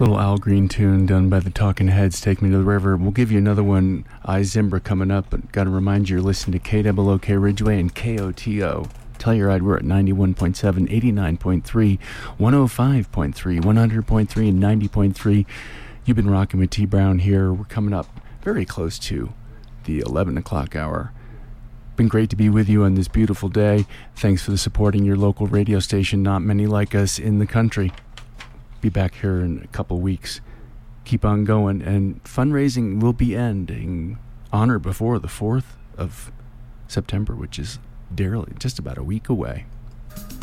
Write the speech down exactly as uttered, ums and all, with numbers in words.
Little Al Green tune done by the Talking Heads, Take Me to the River. We'll give you another one, I Zimbra, coming up, but got to remind you, you're listening to K O O K Ridgeway and K O T O. Telluride, we're at ninety-one point seven, eighty-nine point three, one oh five point three, one hundred point three, and ninety point three. You've been rocking with T. Brown here. We're coming up very close to the eleven o'clock hour. Been great to be with you on this beautiful day. Thanks for the supporting your local radio station. Not many like us in the country. Be back here in a couple weeks. Keep on going, and fundraising will be ending on or before the fourth of September, which is dearly just about a week away.